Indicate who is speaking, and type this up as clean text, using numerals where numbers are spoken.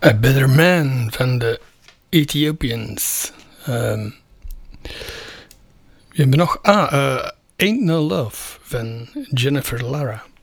Speaker 1: A Better Man van de Ethiopians. We hebben nog Ain't No Love van Jennifer Lara.